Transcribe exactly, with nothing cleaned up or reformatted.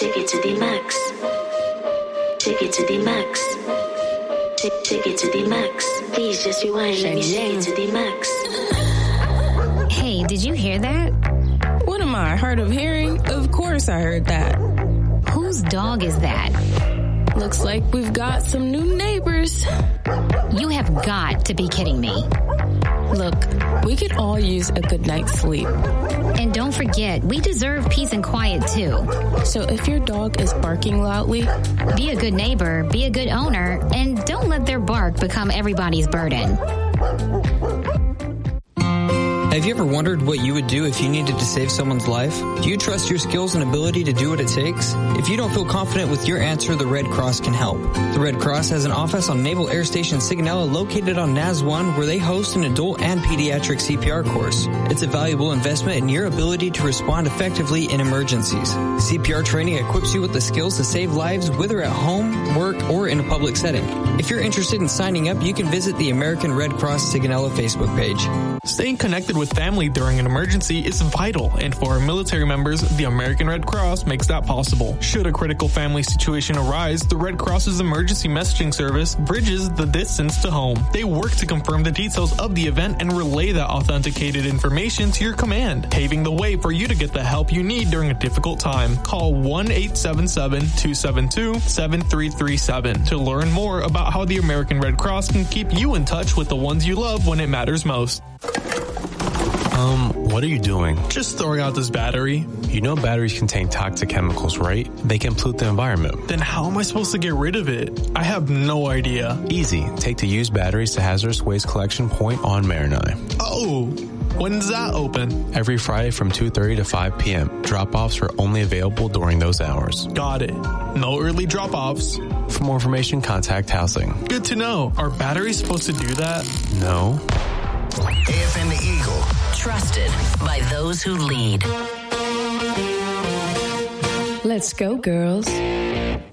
Take it to the max. Take it to the max. Take, take it to the max. Please just rewind. Let me take it to the max. Hey, did you hear that? What am I, hard of hearing? Of course I heard that. Whose dog is that? Looks like we've got some new neighbors. You have got to be kidding me. Look, we could all use a good night's sleep. And don't forget, we deserve peace and quiet too. So if your dog is barking loudly, be a good neighbor, be a good owner, and don't let their bark become everybody's burden. Have you ever wondered what you would do if you needed to save someone's life? Do you trust your skills and ability to do what it takes? If you don't feel confident with your answer, the Red Cross can help. The Red Cross has an office on Naval Air Station Sigonella located on N A S one where they host an adult and pediatric C P R course. It's a valuable investment in your ability to respond effectively in emergencies. C P R training equips you with the skills to save lives whether at home, work, or in a public setting. If you're interested in signing up, you can visit the American Red Cross Sigonella Facebook page. Staying connected with family during an emergency is vital, and for our military members, the American Red Cross makes that possible. Should a critical family situation arise, the Red Cross's emergency messaging service bridges the distance to home. They work to confirm the details of the event and relay that authenticated information to your command, paving the way for you to get the help you need during a difficult time. Call one eight seven seven, two seven two, seven three three seven to learn more about how the American Red Cross can keep you in touch with the ones you love when it matters most. Um, what are you doing? Just throwing out this battery. You know batteries contain toxic chemicals, right? They can pollute the environment. Then how am I supposed to get rid of it? I have no idea. Easy. Take the used batteries to Hazardous Waste Collection Point on Marinai. Oh, when's that open? Every Friday from two thirty to five p.m. Drop-offs are only available during those hours. Got it. No early drop-offs. For more information, contact Housing. Good to know. Are batteries supposed to do that? No. A F M The Eagle. Trusted by those who lead. Let's go, girls.